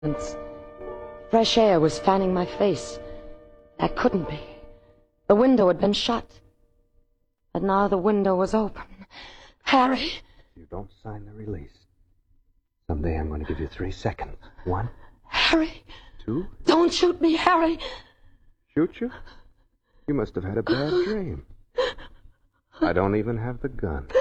Fresh air was fanning my face. That couldn't be. The window had been shut. But now the window was open. Harry! If you don't sign the release, someday I'm going to give you 3 seconds. 1. Harry! 2. Don't shoot me, Harry! Shoot you? You must have had a bad dream. I don't even have the gun.